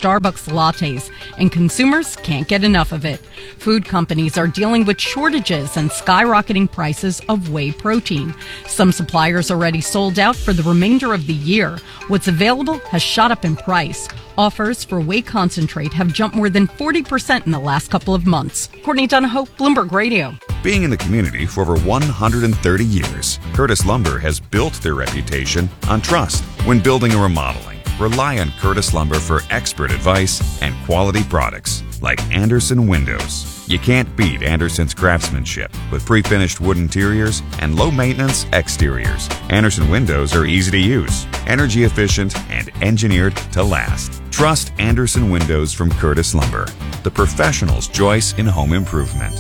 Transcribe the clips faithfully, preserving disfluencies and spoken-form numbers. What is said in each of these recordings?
Starbucks lattes, and consumers can't get enough of it. Food companies are dealing with shortages and skyrocketing prices of whey protein. Some suppliers already sold out for the remainder of the year. What's available has shot up in price. Offers for whey concentrate have jumped more than forty percent in the last couple of months. Courtney Donahoe, Bloomberg Radio. Being in the community for over one hundred thirty years, Curtis Lumber has built their reputation on trust. When building or remodeling, rely on Curtis Lumber for expert advice and quality products like Andersen Windows. You can't beat Andersen's craftsmanship with pre-finished wood interiors and low-maintenance exteriors. Andersen Windows are easy to use, energy efficient, and engineered to last. Trust Andersen Windows from Curtis Lumber, the professional's choice in home improvement.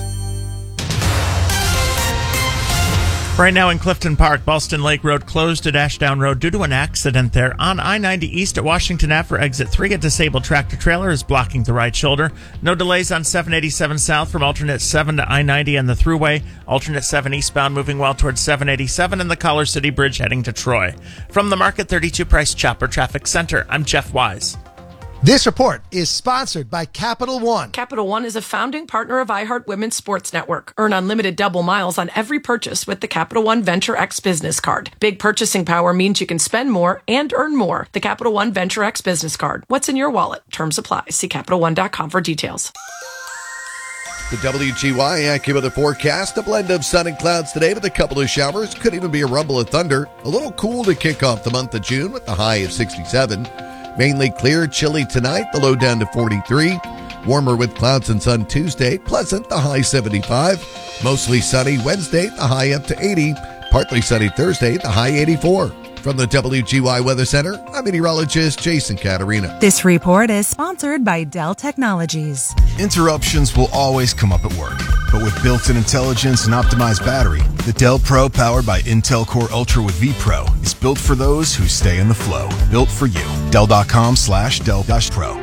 Right now in Clifton Park, Ballston Lake Road closed at Ashdown Road due to an accident there. On I ninety East at Washington Ave for exit three, a disabled tractor-trailer is blocking the right shoulder. No delays on seven eighty-seven South from alternate seven to I ninety and the Thruway. Alternate seven eastbound moving well towards seven eighty-seven and the Collar City Bridge heading to Troy. From the Market thirty-two Price Chopper Traffic Center, I'm Jeff Wise. This report is sponsored by Capital One. Capital One is a founding partner of iHeart Women's Sports Network. Earn unlimited double miles on every purchase with the Capital One Venture X Business Card. Big purchasing power means you can spend more and earn more. The Capital One Venture X Business Card. What's in your wallet? Terms apply. See Capital One dot com for details. The W G Y AccuWeather forecast, a blend of sun and clouds today with a couple of showers. Could even be a rumble of thunder. A little cool to kick off the month of June with the high of sixty-seven. Mainly clear, chilly tonight, the low down to forty-three. Warmer with clouds and sun Tuesday, pleasant, the high seventy-five. Mostly sunny Wednesday, the high up to eighty. Partly sunny Thursday, the high eighty-four. From the W G Y Weather Center, I'm meteorologist Jason Caterina. This report is sponsored by Dell Technologies. Interruptions will always come up at work, but with built-in intelligence and optimized battery, the Dell Pro powered by Intel Core Ultra with vPro is built for those who stay in the flow. Built for you. Dell.com slash Dell Pro.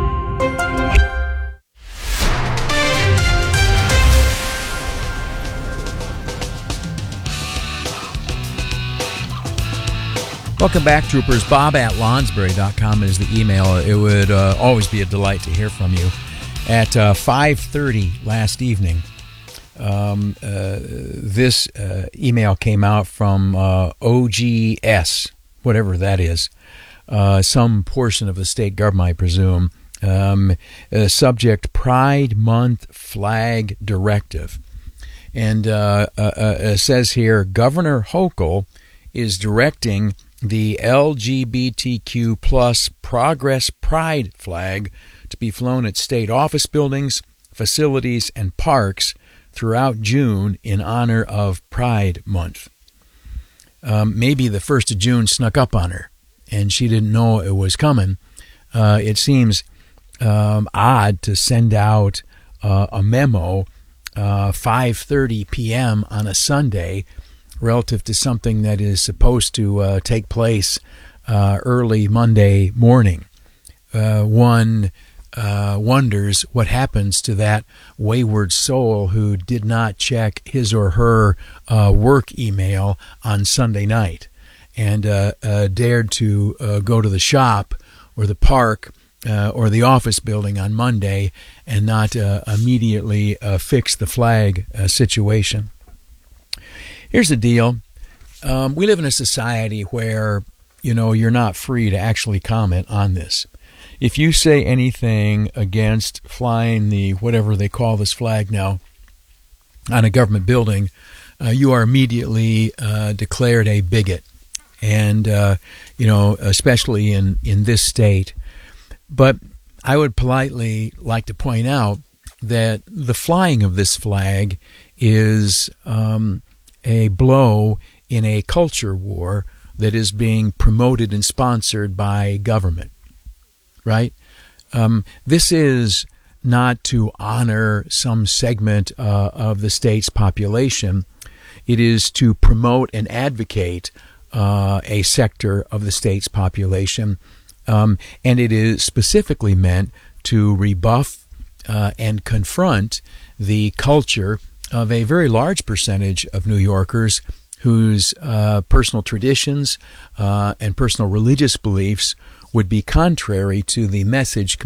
Welcome back, troopers. Bob at Lonsbury dot com is the email. It would uh, always be a delight to hear from you. At uh, five thirty last evening, um, uh, this uh, email came out from uh, O G S, whatever that is, uh, some portion of the state government, I presume. Um, uh, subject, Pride Month Flag Directive. And uh, uh, uh, it says here, Governor Hochul is directing the L G B T Q plus Progress Pride flag to be flown at state office buildings, facilities, and parks throughout June in honor of Pride Month. Um, maybe the first of June snuck up on her, and she didn't know it was coming. Uh, it seems um, odd to send out uh, a memo uh, five thirty p.m. on a Sunday relative to something that is supposed to uh, take place uh, early Monday morning. Uh, one uh, wonders what happens to that wayward soul who did not check his or her uh, work email on Sunday night and uh, uh, dared to uh, go to the shop or the park uh, or the office building on Monday and not uh, immediately uh, fix the flag uh, situation. Here's the deal. Um, we live in a society where, you know, you're not free to actually comment on this. If you say anything against flying the, whatever they call this flag now, on a government building, uh, you are immediately uh, declared a bigot. And, uh, you know, especially in, in this state. But I would politely like to point out that the flying of this flag is um, a blow in a culture war that is being promoted and sponsored by government, right? Um, this is not to honor some segment uh, of the state's population. It is to promote and advocate uh, a sector of the state's population, um, and it is specifically meant to rebuff uh, and confront the culture of a very large percentage of New Yorkers whose uh, personal traditions uh, and personal religious beliefs would be contrary to the message